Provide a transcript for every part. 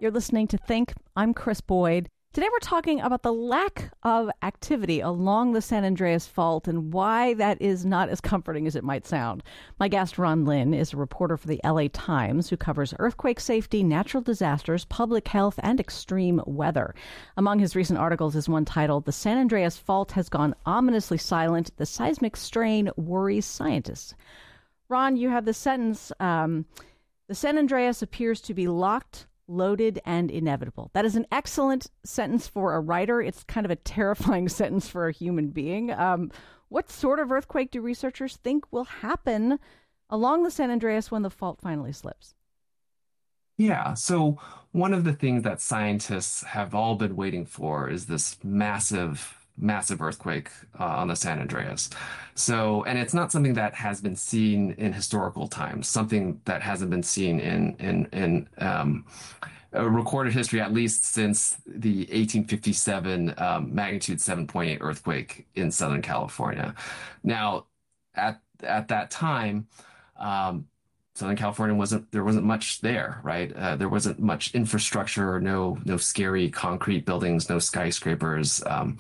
You're listening to Think. I'm Chris Boyd. Today we're talking about the lack of activity along the San Andreas Fault and why that is not as comforting as it might sound. My guest, Ron Lin, is a reporter for the LA Times who covers earthquake safety, natural disasters, public health, and extreme weather. Among his recent articles is one titled, "The San Andreas Fault Has Gone Ominously Silent. The Seismic Strain Worries Scientists." Ron, you have the sentence, the San Andreas appears to be locked, loaded, and inevitable. That is an excellent sentence for a writer. It's kind of a terrifying sentence for a human being. What sort of earthquake do researchers think will happen along the San Andreas when the fault finally slips? Yeah, so one of the things that scientists have all been waiting for is this massive earthquake on the San Andreas. So, and it's not something that has been seen in historical times, something that hasn't been seen in recorded history, at least since the 1857 magnitude 7.8 earthquake in Southern California. Now, at that time, Southern California there wasn't much there, right? There wasn't much infrastructure, no scary concrete buildings, no skyscrapers.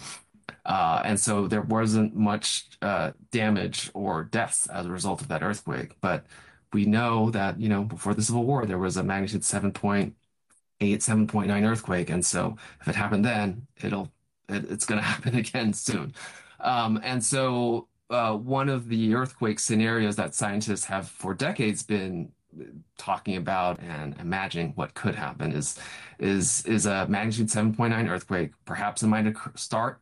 And so there wasn't much damage or deaths as a result of that earthquake. But we know that, before the Civil War, there was a magnitude 7.8, 7.9 earthquake. And so if it happened then, it's going to happen again soon. And so one of the earthquake scenarios that scientists have for decades been talking about and imagining what could happen is a magnitude 7.9 earthquake. Perhaps it might start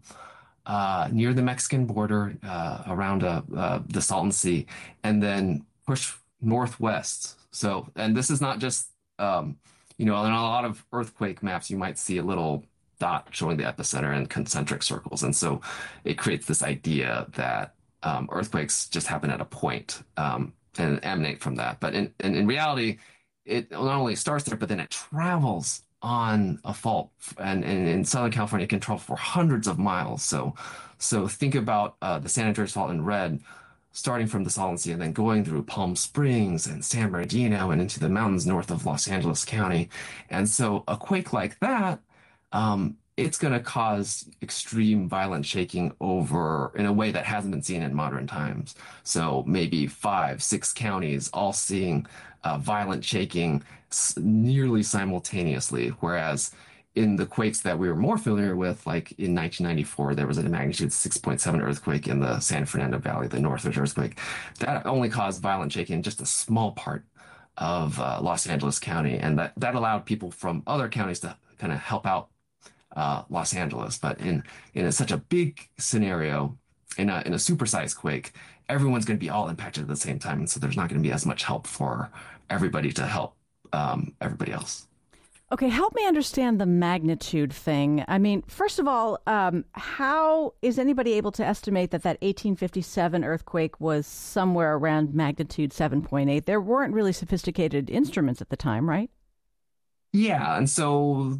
near the Mexican border, around the Salton Sea, and then push northwest. So, and this is not just in a lot of earthquake maps, you might see a little dot showing the epicenter in concentric circles, and so it creates this idea that earthquakes just happen at a point. And emanate from that. But in reality, it not only starts there, but then it travels on a fault. And in Southern California, it can travel for hundreds of miles. So think about the San Andreas Fault in red, starting from the Salton Sea and then going through Palm Springs and San Bernardino and into the mountains north of Los Angeles County. And so a quake like that, it's going to cause extreme violent shaking over in a way that hasn't been seen in modern times. So maybe 5, 6 counties all seeing violent shaking nearly simultaneously. Whereas in the quakes that we were more familiar with, like in 1994, there was a magnitude 6.7 earthquake in the San Fernando Valley, the Northridge earthquake. That only caused violent shaking in just a small part of Los Angeles County. And that allowed people from other counties to kind of help out Los Angeles. But in such a big scenario, in a supersized quake, everyone's going to be all impacted at the same time, and so there's not going to be as much help for everybody to help everybody else. Okay, help me understand the magnitude thing. I mean, first of all, how is anybody able to estimate that 1857 earthquake was somewhere around magnitude 7.8? There weren't really sophisticated instruments at the time, right? Yeah, and so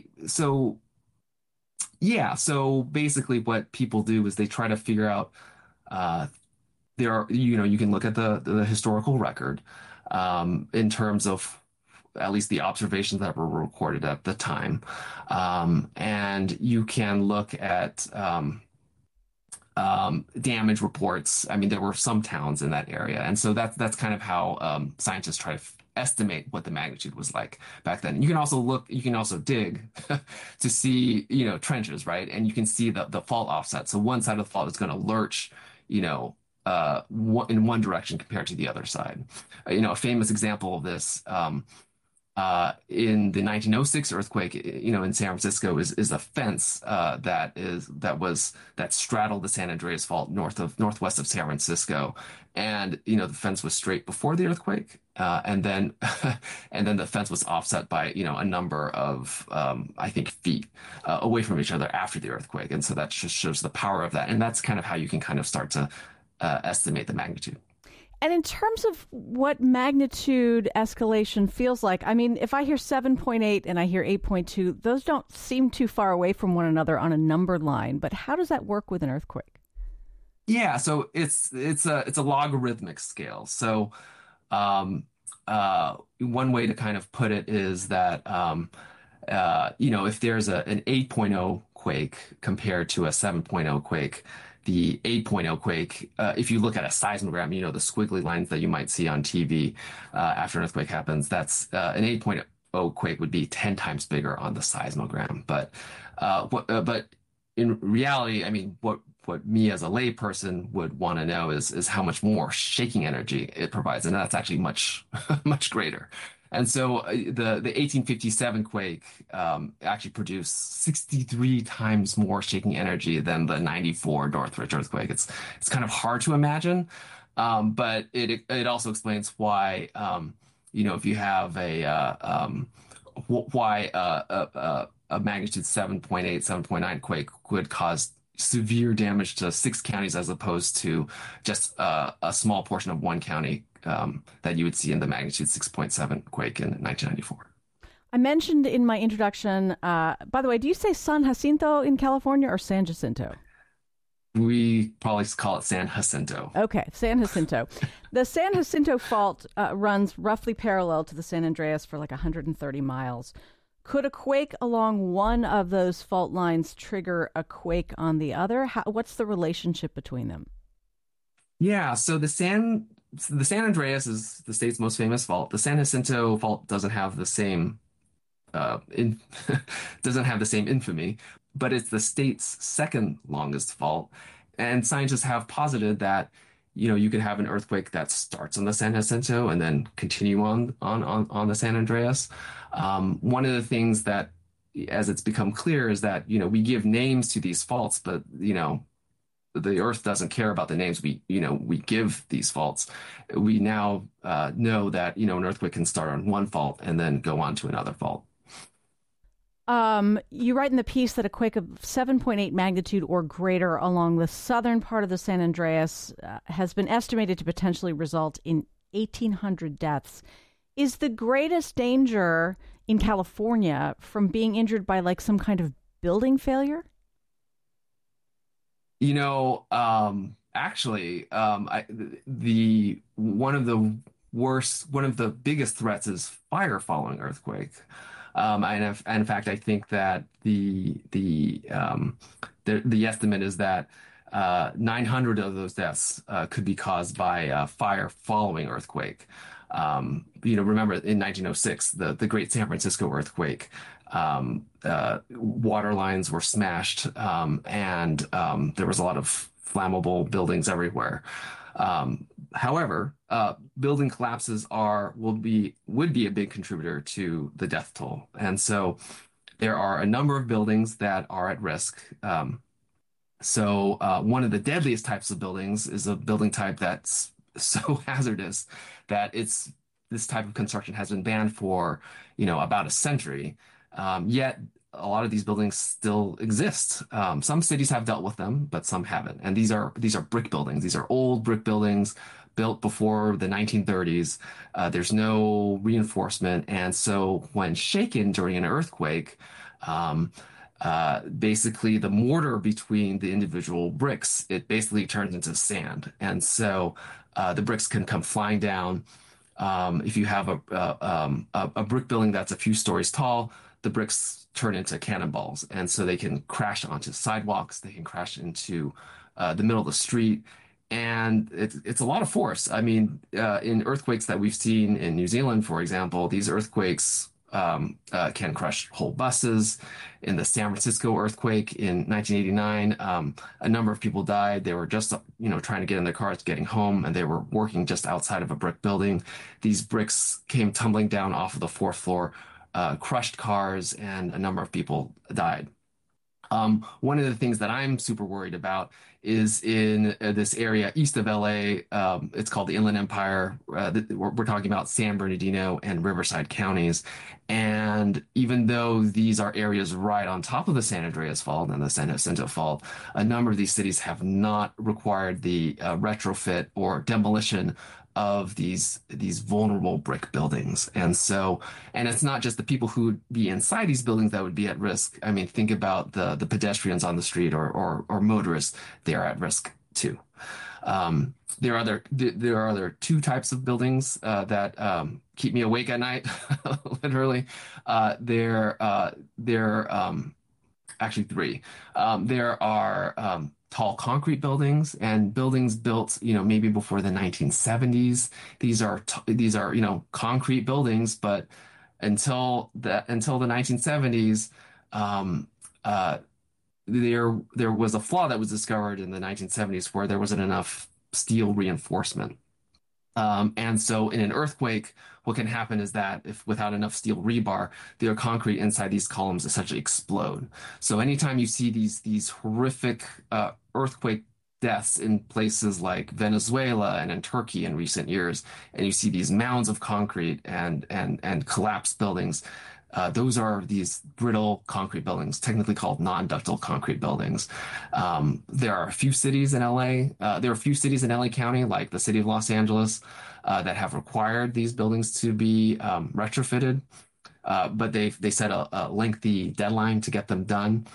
basically what people do is they try to figure out, you can look at the historical record, in terms of at least the observations that were recorded at the time. And you can look at damage reports. I mean, there were some towns in that area. And so that's kind of how scientists try to estimate what the magnitude was like back then. You can also dig to see, trenches, right? And you can see the fault offset. So one side of the fault is going to lurch, in one direction compared to the other side. A famous example of this, in the 1906 earthquake, in San Francisco is a fence that straddled the San Andreas Fault northwest of San Francisco, and the fence was straight before the earthquake, and then the fence was offset by a number of I think feet away from each other after the earthquake, and so that just shows the power of that, and that's kind of how you can kind of start to estimate the magnitude. And in terms of what magnitude escalation feels like, I mean, if I hear 7.8 and I hear 8.2, those don't seem too far away from one another on a number line. But how does that work with an earthquake? Yeah, so it's a logarithmic scale. So one way to kind of put it is that if there's an 8.0 quake compared to a 7.0 quake, the 8.0 quake, if you look at a seismogram, the squiggly lines that you might see on TV after an earthquake happens, that's an 8.0 quake would be 10 times bigger on the seismogram. But in reality, I mean, what me as a layperson would want to know is how much more shaking energy it provides, and that's actually much much greater. And so the 1857 quake actually produced 63 times more shaking energy than the 94 Northridge earthquake. It's kind of hard to imagine, but it also explains why if you have why a magnitude 7.8, 7.9 quake would cause severe damage to 6 counties as opposed to just a small portion of one county that you would see in the magnitude 6.7 quake in 1994. I mentioned in my introduction, by the way, do you say San Jacinto in California or San Jacinto? We probably call it San Jacinto. Okay, San Jacinto. The San Jacinto fault runs roughly parallel to the San Andreas for like 130 miles. Could a quake along one of those fault lines trigger a quake on the other? What's the relationship between them? Yeah, so the San Andreas is the state's most famous fault. The San Jacinto fault doesn't have the same in doesn't have the same infamy, but it's the state's second longest fault. And scientists have posited that, you could have an earthquake that starts on the San Jacinto and then continue on the San Andreas. One of the things that, as it's become clear, is that, we give names to these faults, but, the Earth doesn't care about the names we give these faults. We now know that, an earthquake can start on one fault and then go on to another fault. You write in the piece that a quake of 7.8 magnitude or greater along the southern part of the San Andreas has been estimated to potentially result in 1,800 deaths. Is the greatest danger in California from being injured by like some kind of building failure? Actually, one of the biggest threats is fire following earthquake. And in fact, I think that the estimate is that 900 of those deaths could be caused by fire following earthquake. Remember in 1906, the Great San Francisco earthquake, water lines were smashed, and there was a lot of flammable buildings everywhere. However, building collapses would be a big contributor to the death toll, and so there are a number of buildings that are at risk. One of the deadliest types of buildings is a building type that's so hazardous that this type of construction has been banned for, about a century. Yet a lot of these buildings still exist. Some cities have dealt with them, but some haven't. And these are brick buildings. These are old brick buildings built before the 1930s. There's no reinforcement, and so when shaken during an earthquake, basically the mortar between the individual bricks, it basically turns into sand, and so the bricks can come flying down. If you have a brick building that's a few stories tall, the bricks turn into cannonballs, and so they can crash onto sidewalks. They can crash into the middle of the street, and it's a lot of force. I mean, in earthquakes that we've seen in New Zealand, for example, these earthquakes can crush whole buses. In the San Francisco earthquake in 1989, a number of people died. They were just, trying to get in their cars, getting home, and they were working just outside of a brick building. These bricks came tumbling down off of the fourth floor, crushed cars, and a number of people died. One of the things that I'm super worried about is in this area east of LA. It's called the Inland Empire. We're talking about San Bernardino and Riverside counties. And even though these are areas right on top of the San Andreas Fault and the San Jacinto Fault, a number of these cities have not required the retrofit or demolition of these vulnerable brick buildings. And it's not just the people who would be inside these buildings that would be at risk. I mean, think about the pedestrians on the street or motorists. They are at risk too. There are other two types of buildings that keep me awake at night, literally. They're actually three. There are tall concrete buildings and buildings built, maybe before the 1970s. These are, concrete buildings, but until the 1970s, um, uh, there was a flaw that was discovered in the 1970s where there wasn't enough steel reinforcement. And so in an earthquake, what can happen is that if without enough steel rebar, the concrete inside these columns essentially explode. So anytime you see these horrific earthquake deaths in places like Venezuela and in Turkey in recent years, and you see these mounds of concrete and collapsed buildings, those are these brittle concrete buildings, technically called non-ductile concrete buildings. There are a few cities in LA. There are a few cities in LA County, like the city of Los Angeles, that have required these buildings to be retrofitted, but they set a lengthy deadline to get them done.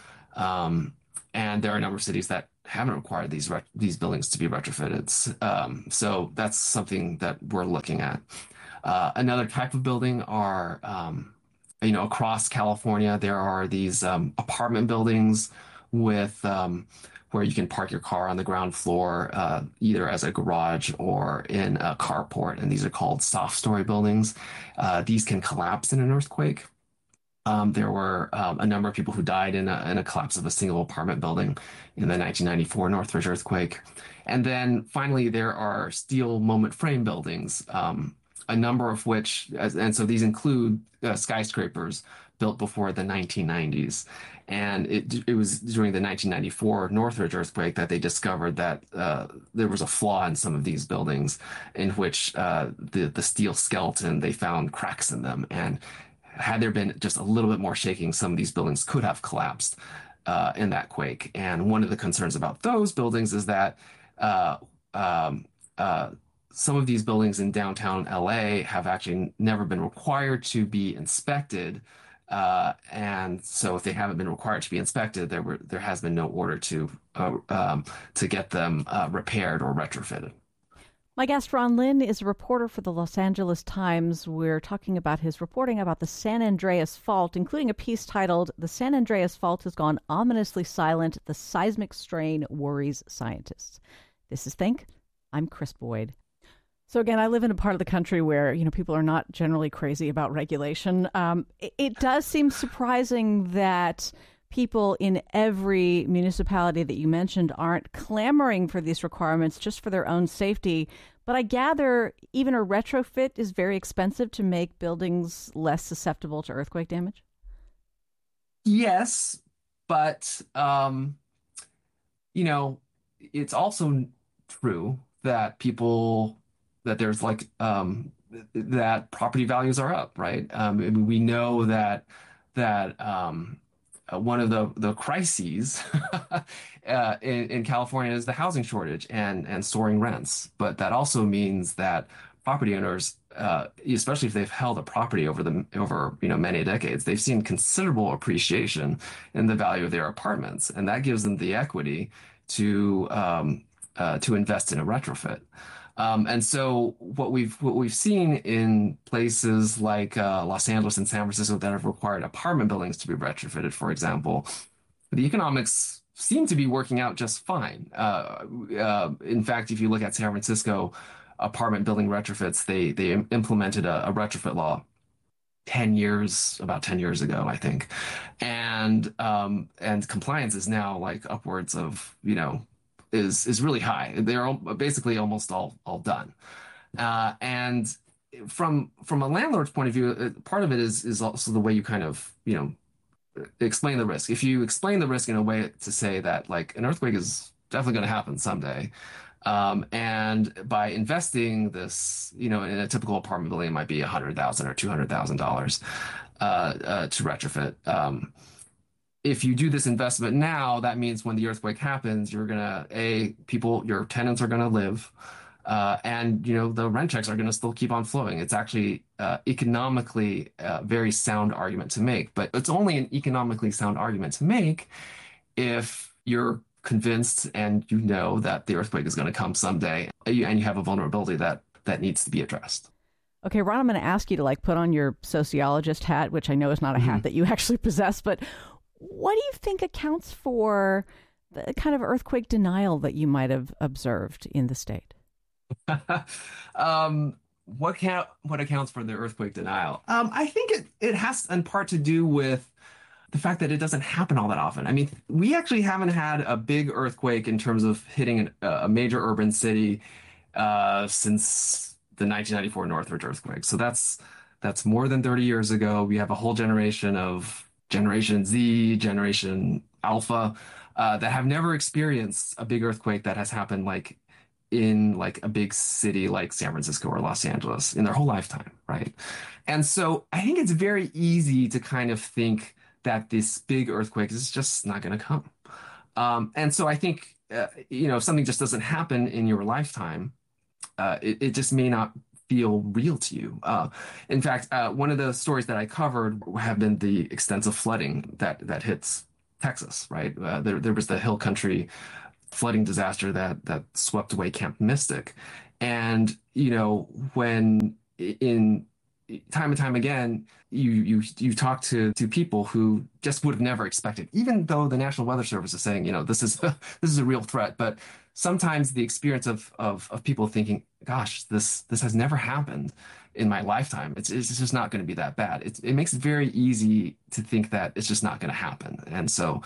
And there are a number of cities that haven't required these buildings to be retrofitted. So that's something that we're looking at. Another type of building are across California, there are these apartment buildings with where you can park your car on the ground floor, either as a garage or in a carport, and these are called soft story buildings. These can collapse in an earthquake. There were a number of people who died in a collapse of a single apartment building in the 1994 Northridge earthquake. And then finally, there are steel moment frame buildings, a number of which, and so these include skyscrapers built before the 1990s. And it was during the 1994 Northridge earthquake that they discovered that there was a flaw in some of these buildings in which the steel skeleton, they found cracks in them. And had there been just a little bit more shaking, some of these buildings could have collapsed in that quake. And one of the concerns about those buildings is that uh, um, uh, some of these buildings in downtown LA have actually never been required to be inspected. And so if they haven't been required to be inspected, there has been no order to get them repaired or retrofitted. My guest, Ron Lin, is a reporter for the Los Angeles Times. We're talking about his reporting about the San Andreas Fault, including a piece titled, "The San Andreas Fault Has Gone Ominously Silent. The Seismic Strain Worries Scientists." This is Think. I'm Chris Boyd. So again, I live in a part of the country where, people are not generally crazy about regulation. It does seem surprising that people in every municipality that you mentioned aren't clamoring for these requirements just for their own safety. But I gather even a retrofit is very expensive to make buildings less susceptible to earthquake damage. Yes, but you know, it's also true that that there's that property values are up, right? I mean, we know that one of the crises in California is the housing shortage and soaring rents. But that also means that property owners, especially if they've held a property over many decades, they've seen considerable appreciation in the value of their apartments, and that gives them the equity to invest in a retrofit. And so what we've seen in places like Los Angeles and San Francisco that have required apartment buildings to be retrofitted, for example, the economics seem to be working out just fine. In fact, if you look at San Francisco apartment building retrofits, they implemented a retrofit law about 10 years ago, I think. And compliance is now like upwards of, is really high. They're basically almost all done. And from a landlord's point of view, part of it is also the way you kind of, explain the risk. If you explain the risk in a way to say that like an earthquake is definitely going to happen someday, and by investing this, in a typical apartment building, it might be $100,000 or $200,000 to retrofit. If you do this investment now, that means when the earthquake happens, you're gonna, your tenants are gonna live, and the rent checks are gonna still keep on flowing. It's actually economically a very sound argument to make, but it's only an economically sound argument to make if you're convinced and you know that the earthquake is going to come someday, and you have a vulnerability that needs to be addressed. Okay, Ron, I'm going to ask you to put on your sociologist hat, which I know is not a hat that you actually possess, but what do you think accounts for the kind of earthquake denial that you might have observed in the state? What accounts for the earthquake denial? I think it has in part to do with the fact that it doesn't happen all that often. I mean, we actually haven't had a big earthquake in terms of hitting a major urban city since the 1994 Northridge earthquake. So that's more than 30 years ago. We have a whole generation of Generation Z, Generation Alpha that have never experienced a big earthquake that has happened in a big city like San Francisco or Los Angeles in their whole lifetime, right? And so I think it's very easy to kind of think that this big earthquake is just not going to come. And so I think, if something just doesn't happen in your lifetime, it just may not feel real to you. In fact, one of the stories that I covered have been the extensive flooding that hits Texas, right? There was the Hill Country flooding disaster that swept away Camp Mystic. And, when in time and time again, you talk to people who just would have never expected, even though the National Weather Service is saying, this is a real threat. But sometimes the experience of people thinking, gosh, this has never happened in my lifetime. It's just not going to be that bad. It makes it very easy to think that it's just not going to happen. And so,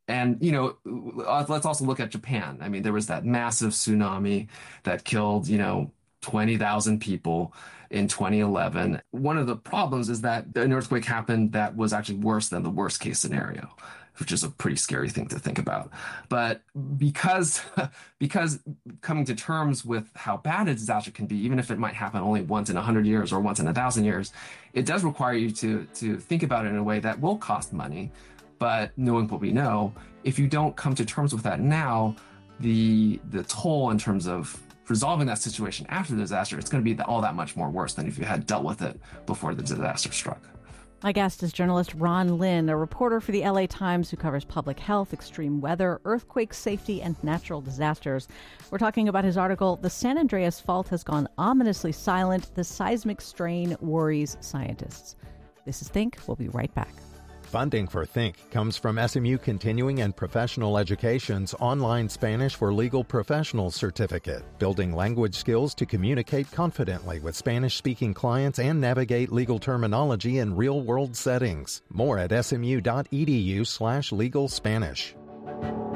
let's also look at Japan. I mean, there was that massive tsunami that killed, 20,000 people in 2011. One of the problems is that an earthquake happened that was actually worse than the worst case scenario, which is a pretty scary thing to think about. But because coming to terms with how bad a disaster can be, even if it might happen only once in 100 years or once in 1,000 years, it does require you to think about it in a way that will cost money. But knowing what we know, if you don't come to terms with that now, the toll in terms of resolving that situation after the disaster, it's going to be all that much more worse than if you had dealt with it before the disaster struck. My guest is journalist Ron Lin, a reporter for the LA Times who covers public health, extreme weather, earthquake safety, and natural disasters. We're talking about his article, The San Andreas Fault Has Gone Ominously Silent. The Seismic Strain Worries Scientists. This is Think. We'll be right back. Funding for Think comes from SMU Continuing and Professional Education's online Spanish for Legal Professionals certificate, building language skills to communicate confidently with Spanish-speaking clients and navigate legal terminology in real-world settings. More at smu.edu/legal Spanish.